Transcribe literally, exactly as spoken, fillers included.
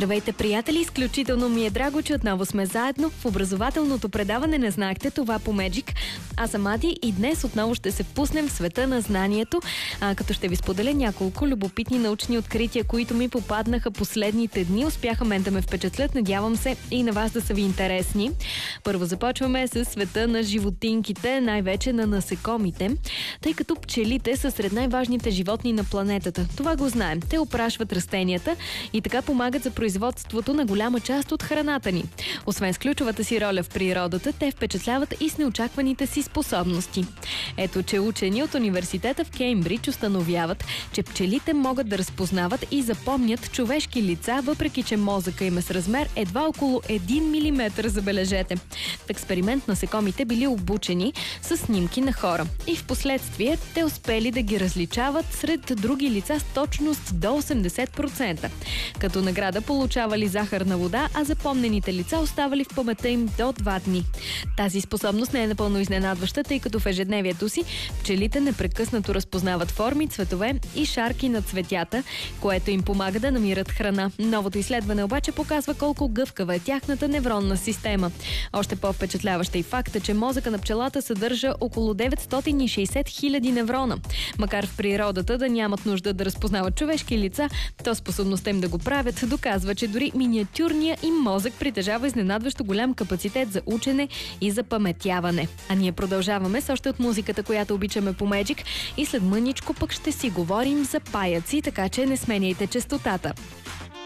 Здравейте, приятели! Изключително ми е драго, че отново сме заедно в образователното предаване "Не знаехте това" по Меджик. Аз съм Ади и днес отново ще се впуснем в света на знанието, а, като ще ви споделя няколко любопитни научни открития, които ми попаднаха последните дни. Успяха мен да ме впечатлят, надявам се и на вас да са ви интересни. Първо започваме с света на животинките, най-вече на насекомите, тъй като пчелите са сред най-важните животни на планетата. Това го знаем. Те опрашват растенията и така помагат за производството на голяма част от храната ни. Освен с ключовата си роля в природата, те впечатляват и с неочакваните си способности. Ето, че учени от университета в Кеймбридж установяват, че пчелите могат да разпознават и запомнят човешки лица, въпреки че мозъка им е с размер едва около един милиметър, забележете. В експеримент насекомите били обучени с снимки на хора и в последствие те успели да ги различават сред други лица с точност до осемдесет процента. Като награда получавали захарна вода, а запомнените лица оставали в паметта им до два дни. Тази способност не е напълно изненадваща, тъй като в ежедневието си пчелите непрекъснато разпознават форми, цветове и шарки на цветята, което им помага да намират храна. Новото изследване обаче показва колко гъвкава е тяхната невронна система. Още по-впечатляваща и факта, че мозъка на пчелата съдържа около деветстотин и шейсет хиляди неврона. Макар в природата да нямат нужда да разпознават човешки лица, то способността им да го правят доказва, че дори миниатюрния им мозък притежава изненадващо голям капацитет за учене и за паметяване. А ние продължаваме с още от музиката, която обичаме по Меджик, и след мъничко пък ще си говорим за паяци, така че не сменяйте честотата.